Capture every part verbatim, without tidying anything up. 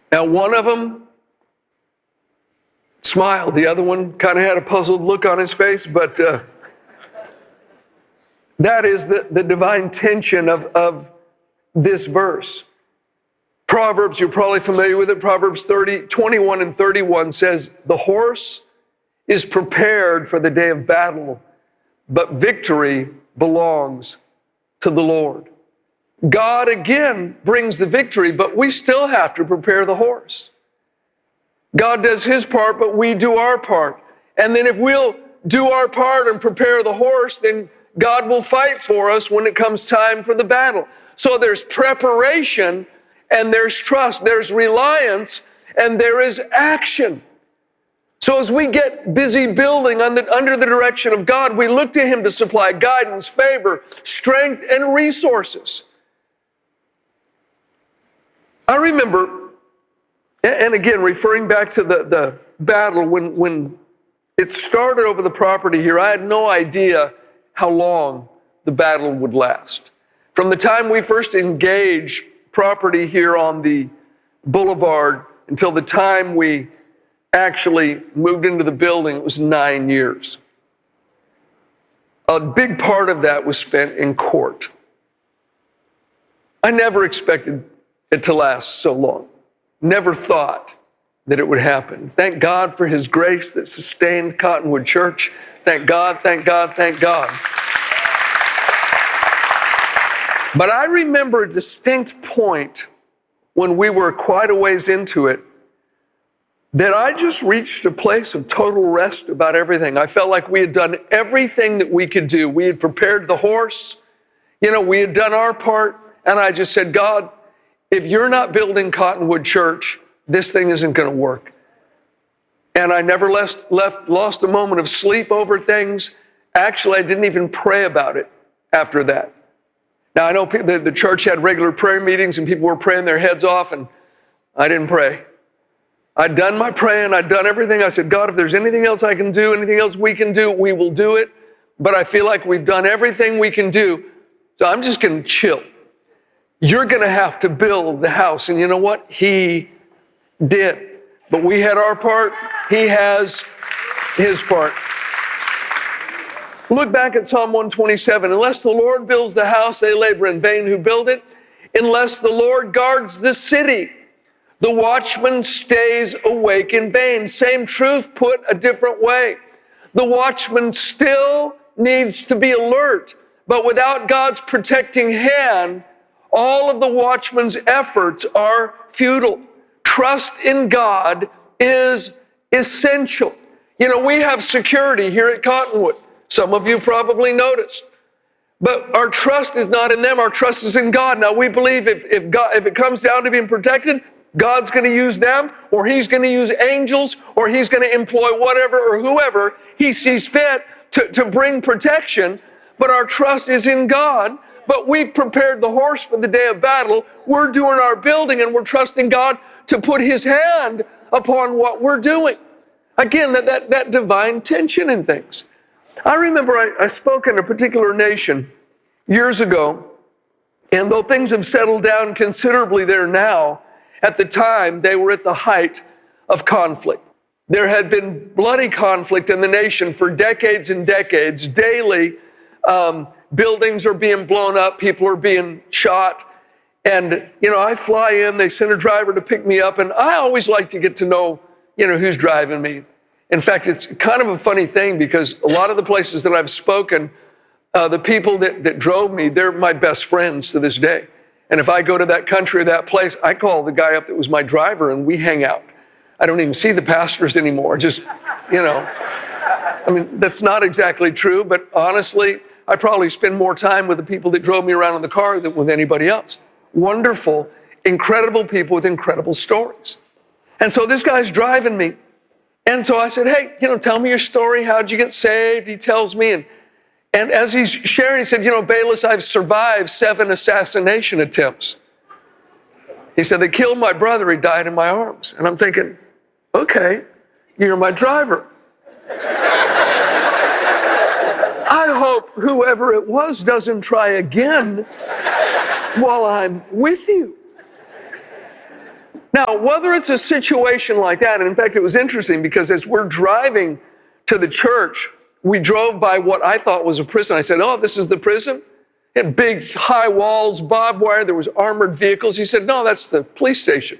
Now, one of them smiled. The other one kind of had a puzzled look on his face, but uh, that is the, the divine tension of, of this verse. Proverbs, you're probably familiar with it. Proverbs thirty, twenty-one and thirty-one says, the horse is prepared for the day of battle, but victory belongs to the Lord. God again brings the victory, but we still have to prepare the horse. God does his part, but we do our part. And then if we'll do our part and prepare the horse, then God will fight for us when it comes time for the battle. So there's preparation and there's trust, there's reliance, and there is action. So as we get busy building under, under the direction of God, we look to him to supply guidance, favor, strength, and resources. I remember, and again, referring back to the, the battle, when, when it started over the property here, I had no idea how long the battle would last. From the time we first engaged property here on the boulevard until the time we actually moved into the building, it was nine years. A big part of that was spent in court. I never expected it to last so long. Never thought that it would happen. Thank God for his grace that sustained Cottonwood Church. Thank God, thank God, thank God. But I remember a distinct point when we were quite a ways into it that I just reached a place of total rest about everything. I felt like we had done everything that we could do. We had prepared the horse. You know, we had done our part. And I just said, God, if you're not building Cottonwood Church, this thing isn't going to work. And I never left, left, lost a moment of sleep over things. Actually, I didn't even pray about it after that. Now, I know the, the church had regular prayer meetings and people were praying their heads off, and I didn't pray. I'd done my praying. I'd done everything. I said, God, if there's anything else I can do, anything else we can do, we will do it. But I feel like we've done everything we can do, so I'm just going to chill. You're going to have to build the house. And you know what? He did. But we had our part. He has his part. Look back at Psalm one twenty-seven. Unless the Lord builds the house, they labor in vain who build it. Unless the Lord guards the city, the watchman stays awake in vain. Same truth put a different way. The watchman still needs to be alert, but without God's protecting hand, all of the watchman's efforts are futile. Trust in God is essential. You know, we have security here at Cottonwood. Some of you probably noticed. But our trust is not in them. Our trust is in God. Now, we believe if, if, God, if it comes down to being protected, God's going to use them, or he's going to use angels, or he's going to employ whatever or whoever he sees fit to, to bring protection. But our trust is in God. But we've prepared the horse for the day of battle. We're doing our building, and we're trusting God to put his hand upon what we're doing. Again, that, that, that divine tension in things. I remember I, I spoke in a particular nation years ago, and though things have settled down considerably there now, at the time they were at the height of conflict. There had been bloody conflict in the nation for decades and decades. Daily, um, buildings are being blown up, people are being shot. And, you know, I fly in, they send a driver to pick me up, and I always like to get to know, you know, who's driving me. In fact, it's kind of a funny thing because a lot of the places that I've spoken, uh, the people that, that drove me, they're my best friends to this day. And if I go to that country or that place, I call the guy up that was my driver and we hang out. I don't even see the pastors anymore, just, you know. I mean, that's not exactly true, but honestly, I probably spend more time with the people that drove me around in the car than with anybody else. Wonderful, incredible people with incredible stories. And so this guy's driving me. And so I said, hey, you know, tell me your story. How'd you get saved? He tells me. And, and as he's sharing, he said, you know, Bayless, I've survived seven assassination attempts. He said, they killed my brother. He died in my arms. And I'm thinking, okay, you're my driver. I hope whoever it was doesn't try again while I'm with you. Now, whether it's a situation like that, and in fact, it was interesting because as we're driving to the church, we drove by what I thought was a prison. I said, oh, this is the prison? It had big high walls, barbed wire, there was armored vehicles. He said, no, that's the police station.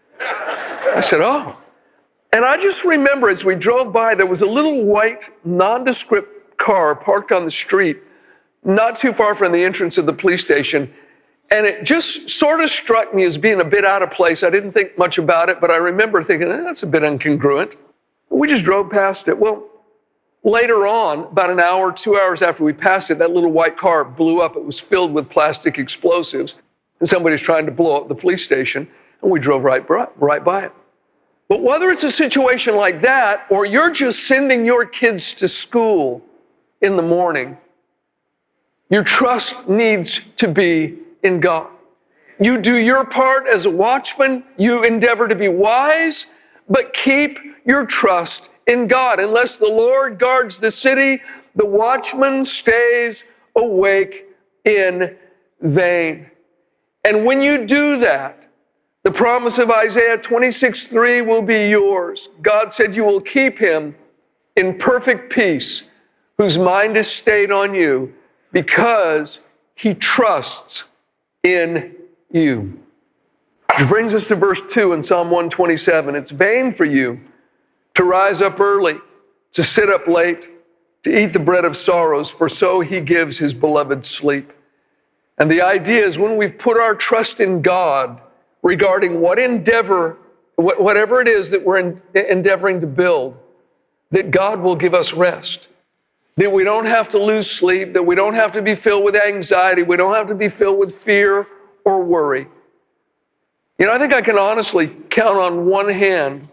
I said, oh. And I just remember as we drove by, there was a little white, nondescript car parked on the street, not too far from the entrance of the police station. And it just sort of struck me as being a bit out of place. I didn't think much about it, but I remember thinking, eh, that's a bit incongruent. We just drove past it. Well, later on, about an hour, two hours after we passed it, that little white car blew up. It was filled with plastic explosives, and somebody's trying to blow up the police station, and we drove right, right by it. But whether it's a situation like that, or you're just sending your kids to school in the morning, your trust needs to be in God. You do your part as a watchman. You endeavor to be wise, but keep your trust in God. Unless the Lord guards the city, the watchman stays awake in vain. And when you do that, the promise of Isaiah twenty-six three will be yours. God said you will keep him in perfect peace, whose mind is stayed on you, because he trusts in you. Which brings us to verse two in Psalm one twenty-seven. It's vain for you to rise up early, to sit up late, to eat the bread of sorrows, for so he gives his beloved sleep. And the idea is when we've put our trust in God regarding what endeavor, whatever it is that we're endeavoring to build, that God will give us rest. That we don't have to lose sleep, that we don't have to be filled with anxiety, we don't have to be filled with fear or worry. You know, I think I can honestly count on one hand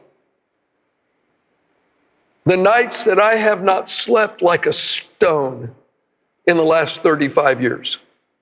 the nights that I have not slept like a stone in the last thirty-five years.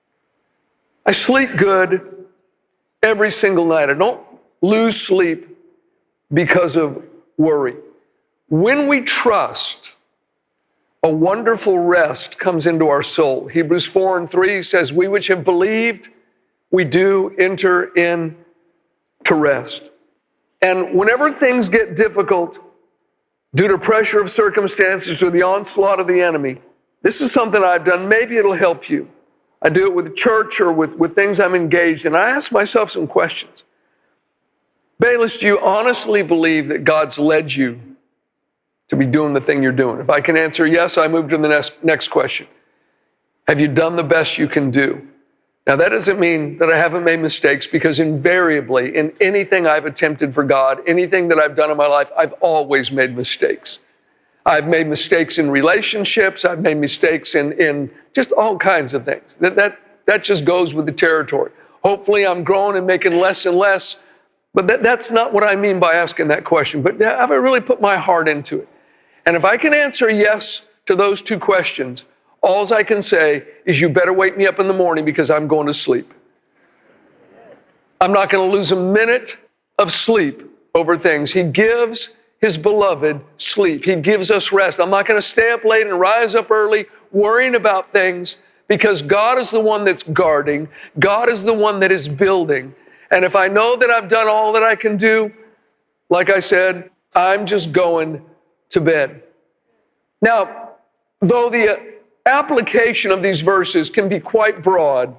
I sleep good every single night. I don't lose sleep because of worry. When we trust, a wonderful rest comes into our soul. Hebrews four and three says, we which have believed, we do enter in to rest. And whenever things get difficult due to pressure of circumstances or the onslaught of the enemy, this is something I've done. Maybe it'll help you. I do it with church or with, with things I'm engaged in. I ask myself some questions. Bayless, do you honestly believe that God's led you to be doing the thing you're doing? If I can answer yes, I move to the next, next question. Have you done the best you can do? Now, that doesn't mean that I haven't made mistakes, because invariably in anything I've attempted for God, anything that I've done in my life, I've always made mistakes. I've made mistakes in relationships. I've made mistakes in, in just all kinds of things. That, that, that just goes with the territory. Hopefully I'm growing and making less and less, but that, that's not what I mean by asking that question. But have I really put my heart into it? And if I can answer yes to those two questions, all I can say is you better wake me up in the morning, because I'm going to sleep. I'm not going to lose a minute of sleep over things. He gives his beloved sleep. He gives us rest. I'm not going to stay up late and rise up early worrying about things, because God is the one that's guarding. God is the one that is building. And if I know that I've done all that I can do, like I said, I'm just going to bed. Now, though the application of these verses can be quite broad,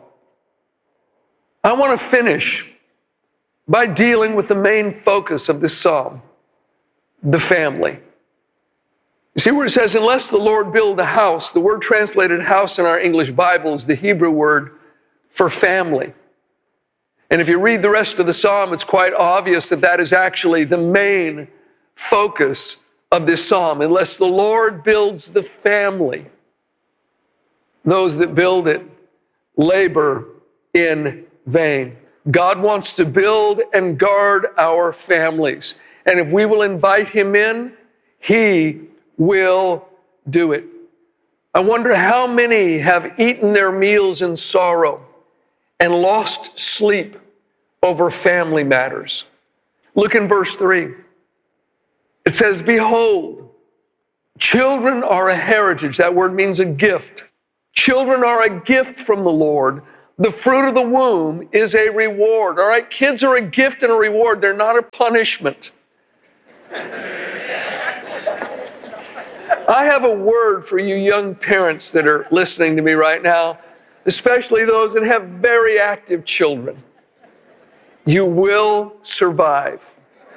I want to finish by dealing with the main focus of this psalm, the family. You see where it says, unless the Lord build a house, the word translated house in our English Bible is the Hebrew word for family. And if you read the rest of the psalm, it's quite obvious that that is actually the main focus of this psalm. Unless the Lord builds the family, those that build it labor in vain. God wants to build and guard our families. And if we will invite him in, he will do it. I wonder how many have eaten their meals in sorrow and lost sleep over family matters. Look in verse three. It says, behold, children are a heritage. That word means a gift. Children are a gift from the Lord. The fruit of the womb is a reward, all right? Kids are a gift and a reward. They're not a punishment. I have a word for you young parents that are listening to me right now, especially those that have very active children. You will survive.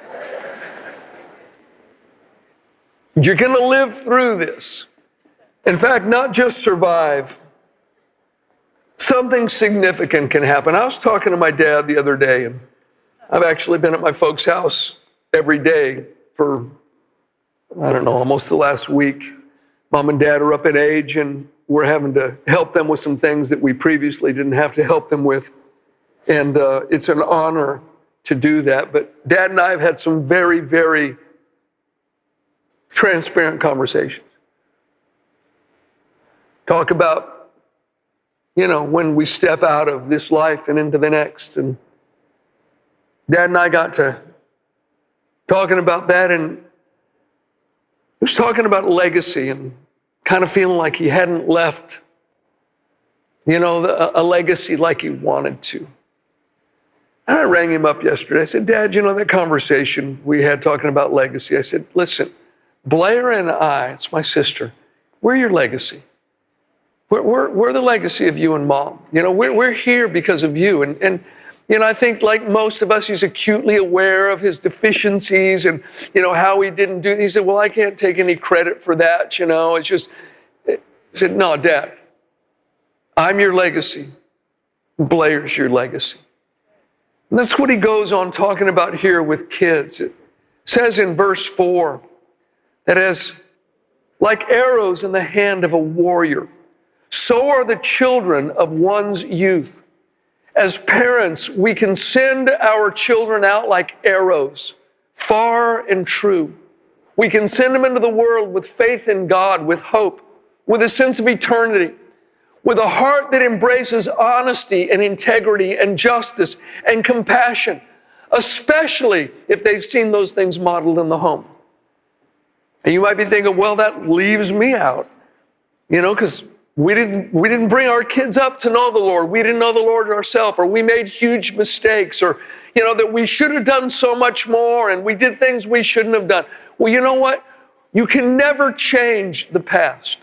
You're going to live through this. In fact, not just survive. Something significant can happen. I was talking to my dad the other day, and I've actually been at my folks' house every day for, I don't know, almost the last week. Mom and dad are up in age, and we're having to help them with some things that we previously didn't have to help them with. And uh, it's an honor to do that. But Dad and I have had some very, very transparent conversations. Talk about, you know, when we step out of this life and into the next. And Dad and I got to talking about that, and he was talking about legacy and kind of feeling like he hadn't left, you know, a, a legacy like he wanted to. And I rang him up yesterday. I said, Dad, you know, that conversation we had talking about legacy. I said, listen, Blair and I, it's my sister, we're your legacy. We're, we're, we're the legacy of you and Mom. You know, we're, we're here because of you. And, and, you know, I think like most of us, he's acutely aware of his deficiencies and, you know, how he didn't do. He said, well, I can't take any credit for that. You know, it's just, he said, no, Dad, I'm your legacy. Blair's your legacy. And that's what he goes on talking about here with kids. It says in verse four that as like arrows in the hand of a warrior, so are the children of one's youth. As parents, we can send our children out like arrows, far and true. We can send them into the world with faith in God, with hope, with a sense of eternity, with a heart that embraces honesty and integrity and justice and compassion, especially if they've seen those things modeled in the home. And you might be thinking, well, that leaves me out, you know, because we didn't, we didn't bring our kids up to know the Lord. We didn't know the Lord ourselves, or we made huge mistakes, or, you know, that we should have done so much more and we did things we shouldn't have done. Well, you know what? You can never change the past.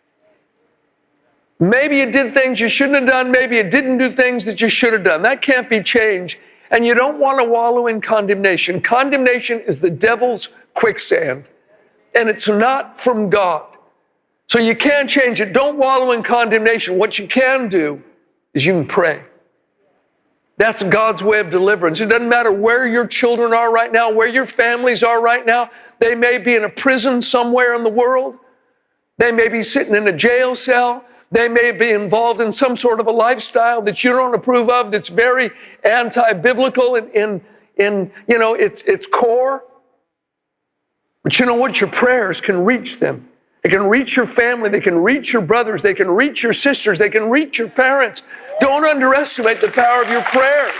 Maybe you did things you shouldn't have done. Maybe you didn't do things that you should have done. That can't be changed. And you don't want to wallow in condemnation. Condemnation is the devil's quicksand, and it's not from God. So you can't change it. Don't wallow in condemnation. What you can do is you can pray. That's God's way of deliverance. It doesn't matter where your children are right now, where your families are right now. They may be in a prison somewhere in the world. They may be sitting in a jail cell. They may be involved in some sort of a lifestyle that you don't approve of, that's very anti-biblical in, in, in you know, its, its core. But you know what? Your prayers can reach them. They can reach your family. They can reach your brothers. They can reach your sisters. They can reach your parents. Don't underestimate the power of your prayers.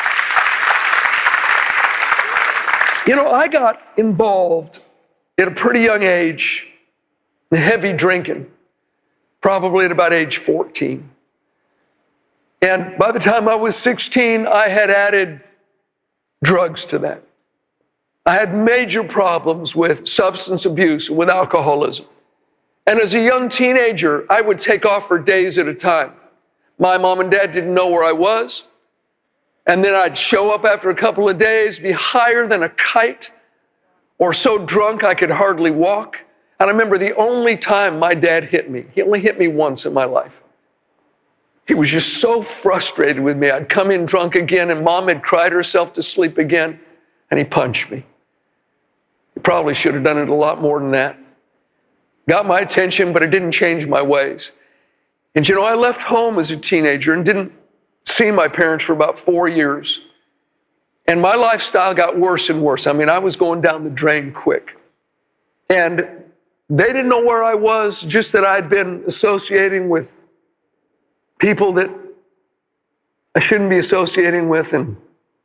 You know, I got involved at a pretty young age in heavy drinking, probably at about age fourteen. And by the time I was sixteen, I had added drugs to that. I had major problems with substance abuse, with alcoholism. And as a young teenager, I would take off for days at a time. My mom and dad didn't know where I was. And then I'd show up after a couple of days, be higher than a kite, or so drunk I could hardly walk. And I remember the only time my dad hit me, he only hit me once in my life. He was just so frustrated with me. I'd come in drunk again, and Mom had cried herself to sleep again, and he punched me. He probably should have done it a lot more than that. Got my attention, but it didn't change my ways. And you know, I left home as a teenager and didn't see my parents for about four years. And my lifestyle got worse and worse. I mean, I was going down the drain quick. And they didn't know where I was, just that I'd been associating with people that I shouldn't be associating with. And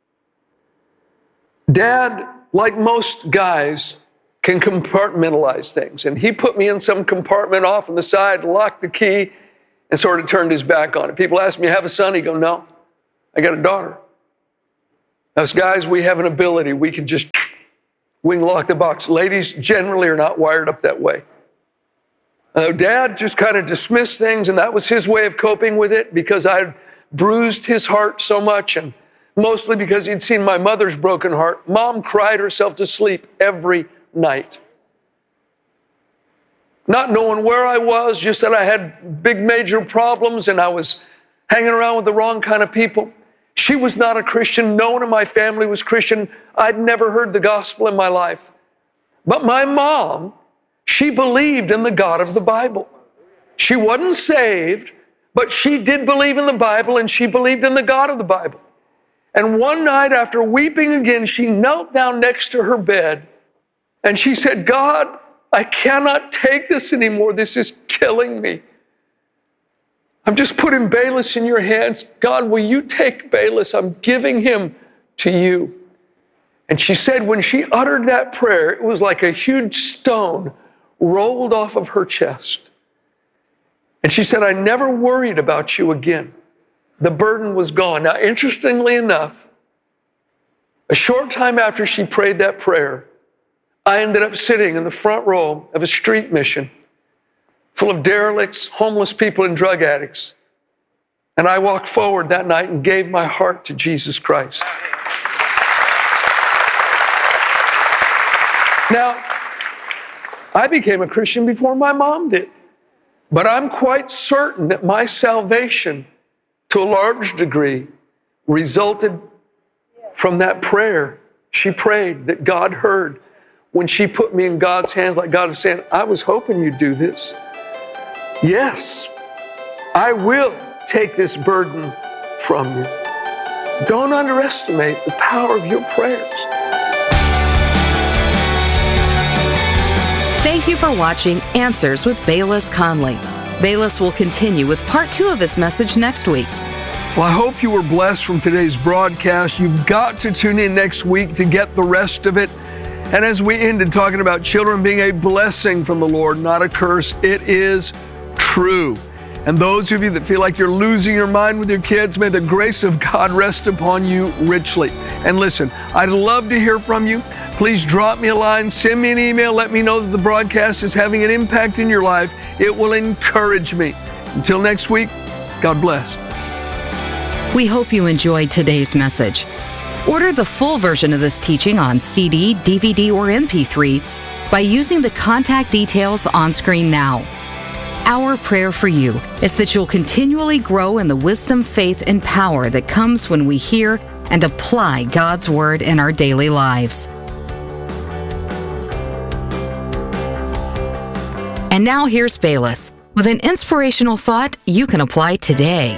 Dad, like most guys, can compartmentalize things. And he put me in some compartment off on the side, locked the key, and sort of turned his back on it. People ask me, you have a son? He go, no, I got a daughter. Us guys, we have an ability. We can just, we can lock the box. Ladies generally are not wired up that way. Uh, Dad just kind of dismissed things, and that was his way of coping with it because I'd bruised his heart so much, and mostly because he'd seen my mother's broken heart. Mom cried herself to sleep every night. Not knowing where I was, just that I had big major problems and I was hanging around with the wrong kind of people. She was not a Christian. No one in my family was Christian. I'd never heard the gospel in my life. But my mom, she believed in the God of the Bible. She wasn't saved, but she did believe in the Bible, and she believed in the God of the Bible. And one night, after weeping again, she knelt down next to her bed and she said, God, I cannot take this anymore. This is killing me. I'm just putting Bayless in your hands. God, will you take Bayless? I'm giving him to you. And she said when she uttered that prayer, it was like a huge stone rolled off of her chest. And she said, I never worried about you again. The burden was gone. Now, interestingly enough, a short time after she prayed that prayer, I ended up sitting in the front row of a street mission full of derelicts, homeless people, and drug addicts. And I walked forward that night and gave my heart to Jesus Christ. Now, I became a Christian before my mom did, but I'm quite certain that my salvation, to a large degree, resulted from that prayer she prayed that God heard when she put me in God's hands, like God was saying, I was hoping you'd do this. Yes, I will take this burden from you. Don't underestimate the power of your prayers. Thank you for watching Answers with Bayless Conley. Bayless will continue with part two of his message next week. Well, I hope you were blessed from today's broadcast. You've got to tune in next week to get the rest of it. And as we ended talking about children being a blessing from the Lord, not a curse, it is true. And those of you that feel like you're losing your mind with your kids, may the grace of God rest upon you richly. And listen, I'd love to hear from you. Please drop me a line, send me an email, let me know that the broadcast is having an impact in your life. It will encourage me. Until next week, God bless. We hope you enjoyed today's message. Order the full version of this teaching on C D, D V D, or M P three by using the contact details on screen now. Our prayer for you is that you'll continually grow in the wisdom, faith, and power that comes when we hear and apply God's Word in our daily lives. And now here's Bayless with an inspirational thought you can apply today.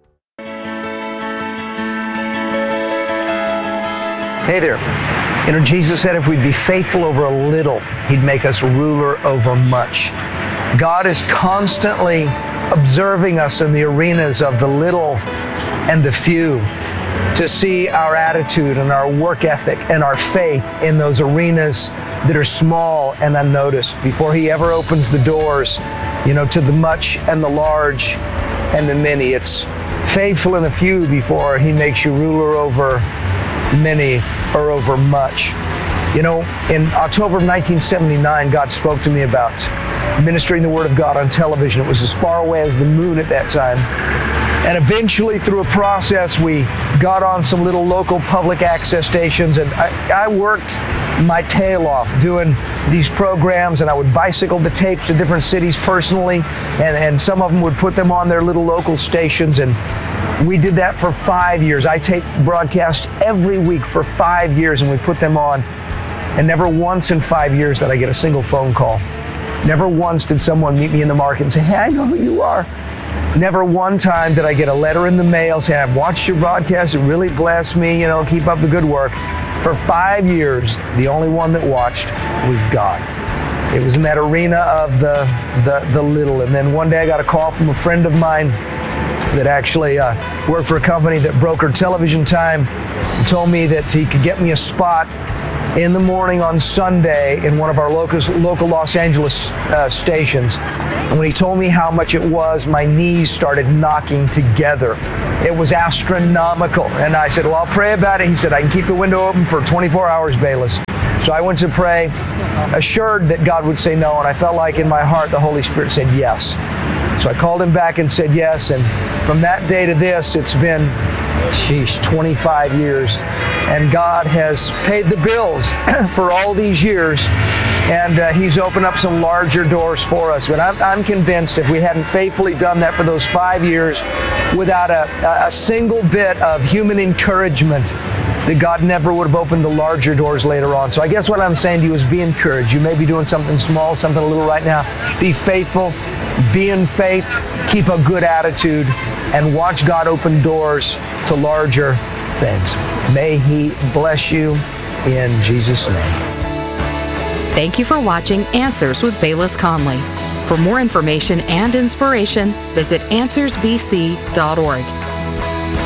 Hey there. You know, Jesus said if we'd be faithful over a little, he'd make us ruler over much. God is constantly observing us in the arenas of the little and the few to see our attitude and our work ethic and our faith in those arenas that are small and unnoticed before he ever opens the doors, you know, to the much and the large and the many. It's faithful in the few before he makes you ruler over many or over much. You know, in October of nineteen seventy-nine, God spoke to me about ministering the Word of God on television. It was as far away as the moon at that time. And eventually, through a process, we got on some little local public access stations, and I, I worked my tail off doing these programs, and I would bicycle the tapes to different cities personally, and, and some of them would put them on their little local stations, and we did that for five years. I taped broadcasts every week for five years, and we put them on, and never once in five years did I get a single phone call. Never once did someone meet me in the market and say, hey, I know who you are. Never one time did I get a letter in the mail saying, I've watched your broadcast, it really blessed me, you know, keep up the good work. For five years, the only one that watched was God. It was in that arena of the, the, the little. And then one day I got a call from a friend of mine that actually uh, worked for a company that brokered television time and told me that he could get me a spot in the morning on Sunday in one of our local, local Los Angeles uh, stations. And when he told me how much it was, my knees started knocking together. It was astronomical. And I said, well, I'll pray about it. He said, I can keep the window open for twenty-four hours, Bayless. So I went to pray, assured that God would say no, and I felt like in my heart the Holy Spirit said yes. So I called him back and said yes, and from that day to this, it's been, sheesh, twenty-five years, and God has paid the bills for all these years, and uh, He's opened up some larger doors for us. But I'm, I'm convinced if we hadn't faithfully done that for those five years without a, a single bit of human encouragement, that God never would have opened the larger doors later on. So I guess what I'm saying to you is be encouraged. You may be doing something small, something a little right now. Be faithful, be in faith, keep a good attitude, and watch God open doors to larger things. May He bless you in Jesus' name. Thank you for watching Answers with Bayless Conley. For more information and inspiration, visit answers b c dot org.